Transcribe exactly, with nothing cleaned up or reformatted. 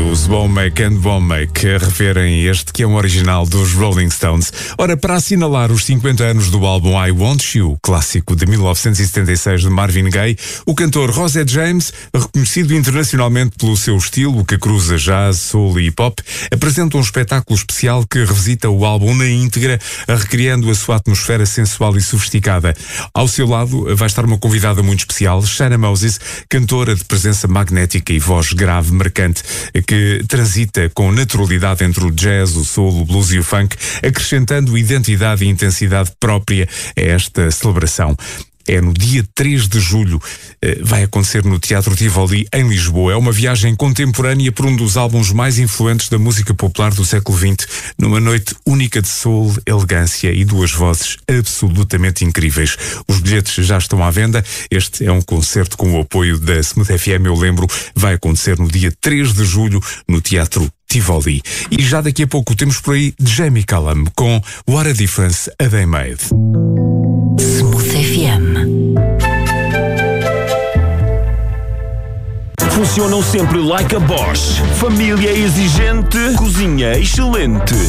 os Womack and Womack a referem este que é um original dos Rolling Stones. Ora, para assinalar os cinquenta anos do álbum I Want You, clássico de mil novecentos e setenta e seis de Marvin Gaye, o cantor Rosé James, reconhecido internacionalmente pelo seu estilo que cruza jazz, soul e hip-hop, apresenta um espetáculo especial que revisita o álbum na íntegra, recriando a sua atmosfera sensual e sofisticada. Ao seu lado vai estar uma convidada muito especial, Shana Moses, cantora de presença magnética e voz grave marcante, que transita com naturalidade entre o jazz, o soul, o blues e o funk, acrescentando identidade e intensidade própria a esta celebração. É no dia três de julho, vai acontecer no Teatro Tivoli, em Lisboa. É uma viagem contemporânea por um dos álbuns mais influentes da música popular do século vinte, numa noite única de soul, elegância e duas vozes absolutamente incríveis. Os bilhetes já estão à venda. Este é um concerto com o apoio da Smooth F M, eu lembro, vai acontecer no dia três de julho, no Teatro Tivoli. E já daqui a pouco temos por aí Jamie Cullum com What a Difference a Day Made. Smooth F M. Funcionam sempre like a Bosch. Família exigente, cozinha excelente.